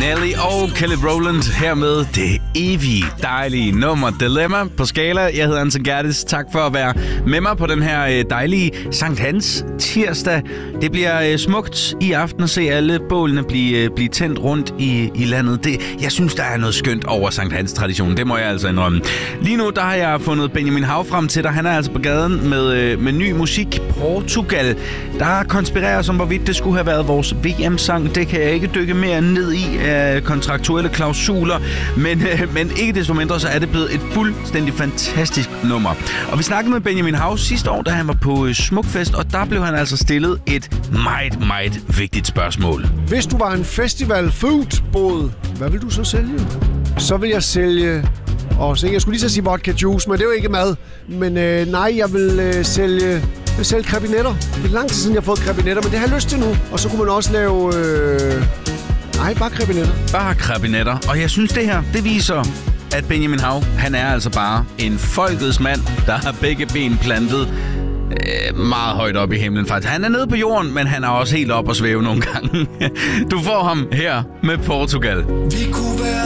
Nelly og Kelly Rowland her med det evige dejlige nummer Dilemma på Skala. Jeg hedder Anton Gerdes. Tak for at være med mig på den her dejlige Sankt Hans tirsdag. Det bliver smukt i aften at se alle bålene blive tændt rundt i landet. Jeg synes, der er noget skønt over Sankt Hans traditionen. Det må jeg altså indrømme. Lige nu der har jeg fundet Benjamin Hav frem til dig. Han er altså på gaden med ny musik. Portugal. Der konspireres om, hvorvidt det skulle have været vores VM-sang. Det kan jeg ikke dykke mere ned i af kontraktuelle klausuler. Men ikke desto mindre, så er det blevet et fuldstændig fantastisk nummer. Og vi snakkede med Benjamin Hav sidste år, da han var på Smukfest, og der blev han altså stillet et meget, meget vigtigt spørgsmål. Hvis du var en festival food-båd, hvad vil du så sælge? Så vil jeg sælge... jeg skulle lige så sige vodka juice, men det er jo ikke mad. Men nej, jeg vil sælge krebinetter. Det er lang tid siden, jeg har fået krebinetter, men det har jeg lyst til nu. Og så kunne man også lave... Nej, bare krebinetter. Bare krebinetter. Og jeg synes, det her, det viser, at Benjamin Hav, han er altså bare en folkets mand, der har begge ben plantet meget højt op i himlen. Faktisk. Han er nede på jorden, men han er også helt op at svæve nogle gange. Du får ham her med Portugal. Vi kunne være